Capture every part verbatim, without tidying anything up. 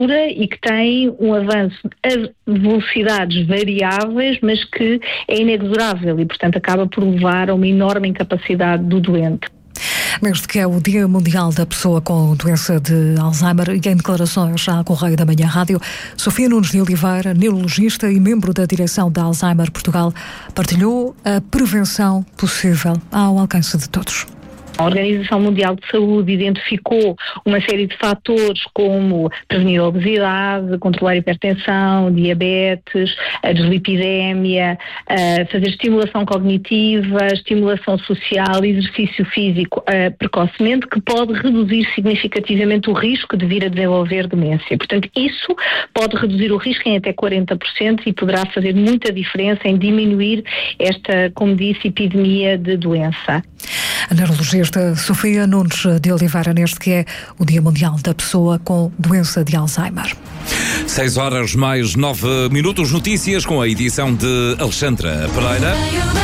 e que tem um avanço a velocidades variáveis, mas que é inexorável e, portanto, acaba por levar a uma enorme incapacidade do doente. Neste que é o Dia Mundial da Pessoa com Doença de Alzheimer, e em declarações à Correio da Manhã Rádio, Sofia Nunes de Oliveira, neurologista e membro da direção da Alzheimer Portugal, partilhou a prevenção possível ao alcance de todos. A Organização Mundial de Saúde identificou uma série de fatores como prevenir a obesidade, controlar a hipertensão, diabetes, a dislipidémia, a fazer estimulação cognitiva, estimulação social, exercício físico uh, precocemente, que pode reduzir significativamente o risco de vir a desenvolver demência. Portanto, isso pode reduzir o risco em até quarenta por cento e poderá fazer muita diferença em diminuir esta, como disse, epidemia de doença. A neurologista Sofia Nunes de Oliveira, neste que é o Dia Mundial da Pessoa com Doença de Alzheimer. seis horas mais nove minutos, notícias com a edição de Alexandra Pereira.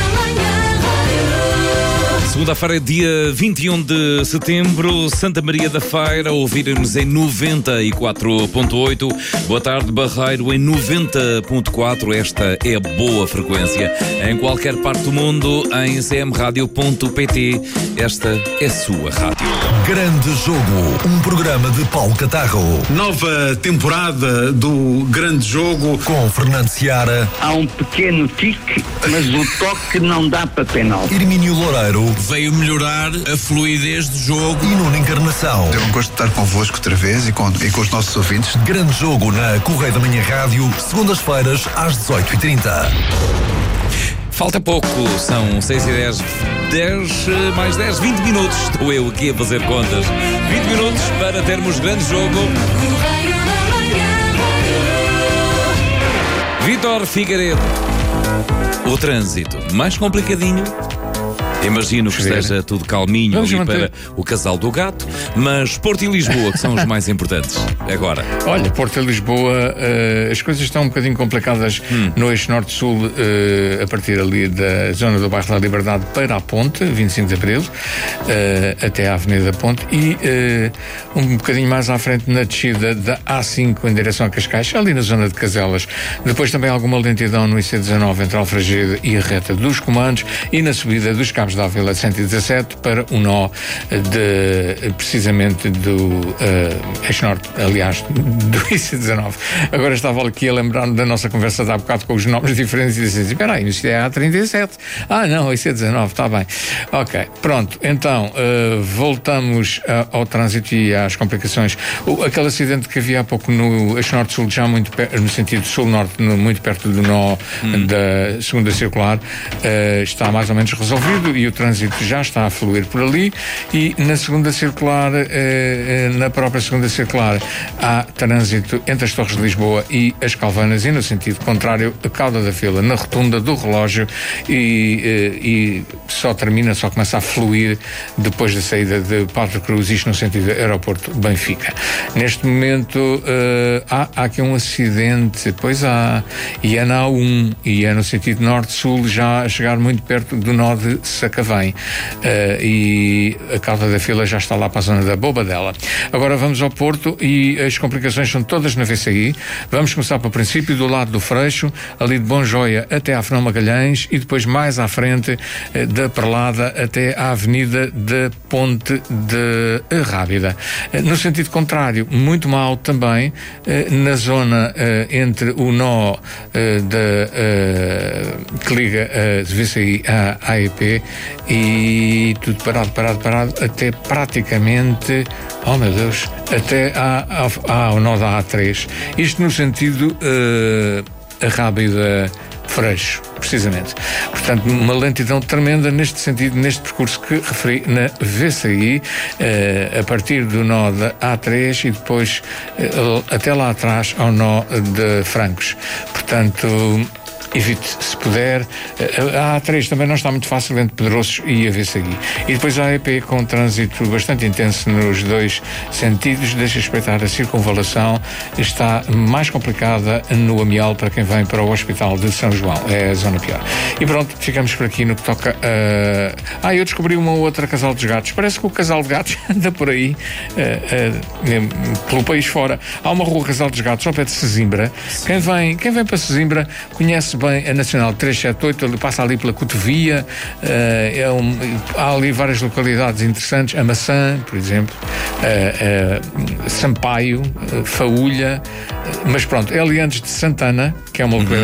Segunda-feira, dia vinte e um de setembro, Santa Maria da Feira, ouvirem-nos em noventa e quatro ponto oito. Boa tarde, Barreiro, em noventa ponto quatro. Esta é a boa frequência. Em qualquer parte do mundo, em c m radio ponto p t. Esta é a sua rádio. Grande Jogo, um programa de Paulo Catarro. Nova temporada do Grande Jogo com Fernando Seara. Há um pequeno tique, mas o toque não dá para penal. Hermínio Loureiro. Veio melhorar a fluidez do jogo. E Nuno Encarnação. É um gosto de estar convosco outra vez e com, e com os nossos ouvintes. Grande Jogo na Correio da Manhã Rádio, segundas-feiras às dezoito e trinta. Falta pouco, são seis e dez, dez mais dez, vinte minutos. Estou eu aqui a fazer contas. vinte minutos para termos grande jogo. Vítor Figueiredo. O trânsito mais complicadinho. Imagino que esteja tudo calminho Vamos ali manter. para o Casal do Gato, mas Porto e Lisboa, que são os mais importantes agora. Olha, Porto e Lisboa, uh, as coisas estão um bocadinho complicadas hum. no eixo norte-sul, uh, a partir ali da zona do bairro da Liberdade para a Ponte, vinte e cinco de Abril, uh, até à Avenida da Ponte, e uh, um bocadinho mais à frente na descida da A cinco em direção a Cascais, ali na zona de Caselas. Depois também alguma lentidão no I C dezanove entre Alfragide e a reta dos Comandos, e na subida dos Cabos da Vila cento e dezassete para o nó de, precisamente do uh, eixo norte, aliás, do I C dezanove. Agora estava aqui a lembrar-me da nossa conversa de há bocado com os nomes diferentes e disse assim, espera aí, isto é A trinta e sete. Ah, não, I C dezanove, está bem. Ok, pronto, então uh, voltamos uh, ao trânsito e às complicações. O, aquele acidente que havia há pouco no eixo norte-sul, já muito per- no sentido sul-norte, no, muito perto do nó hum. da segunda circular, uh, está mais ou menos resolvido e o trânsito já está a fluir por ali, e na segunda circular, eh, na própria segunda circular, há trânsito entre as Torres de Lisboa e as Calvanas, e no sentido contrário, a cauda da fila na rotunda do relógio, e, eh, e só termina, só começa a fluir depois da saída de Padre Cruz, isto no sentido aeroporto Benfica. Neste momento eh, há, há aqui um acidente, pois há, e é na A um, e é no sentido norte-sul, já a chegar muito perto do nó de Sacavém. Uh, e a cauda da fila já está lá para a zona da Bobadela. Agora vamos ao Porto e as complicações são todas na V C I. Vamos começar pelo princípio, do lado do Freixo, ali de Bom Joia até à Fernão Magalhães, e depois mais à frente uh, da Perlada até à Avenida da Ponte de Rábida. Uh, no sentido contrário, muito mal também uh, na zona uh, entre o nó uh, da, uh, que liga a V C I à A E P, e tudo parado, parado, parado, até praticamente, oh meu Deus, até ao nó da A três. Isto no sentido uh, a Rábida Freixo, precisamente. Portanto, uma lentidão tremenda neste sentido, neste percurso que referi na V C I, uh, a partir do nó da A três e depois uh, até lá atrás ao nó de Francos. Portanto, evite se puder. A A três também não está muito fácil entre Pedroços e a Aveçagui. E depois a A E P com trânsito bastante intenso nos dois sentidos. Deixa espreitar a circunvalação. Está mais complicada no Amial para quem vem para o Hospital de São João. É a zona pior. E pronto, ficamos por aqui no que toca a... Ah, eu descobri uma outra casal dos gatos. Parece que o casal de gatos anda por aí uh, uh, pelo país fora. Há uma rua Casal dos Gatos ao pé de Sesimbra. Quem vem, quem vem para Sesimbra conhece bem a Nacional trezentos e setenta e oito, ele passa ali pela Cotovia. Uh, é um, há ali várias localidades interessantes. A Maçã, por exemplo, uh, uh, Sampaio, uh, Faúlha, uh, mas pronto, é ali antes de Santana, que é uma localidade